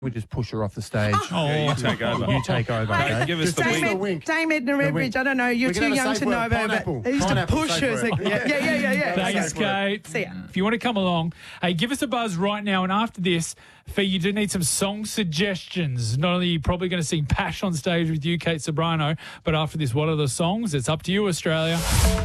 We just push her off the stage. Oh, Yeah, you take over. You take over, Hey, okay? Give us the Dame, wink. Dame Edna Redbridge, I don't know, you're We can too have a young safe to know word. about Pineapple. it. He used to Pineapple, push safe her. word. Yeah. Thanks, Kate. See ya. If you want to come along, hey, give us a buzz right now. And after this, Fee, you do need some song suggestions. Not only are you probably going to see Pash on stage with you, Kate Sobrano, but after this, what are the songs? It's up to you, Australia.